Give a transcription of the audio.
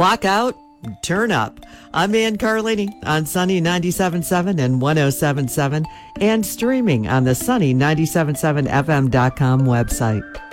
Clock out, turn up. I'm Ann Carlini on Sunny 97.7 and 107.7 and streaming on the Sunny 97.7fm.com website.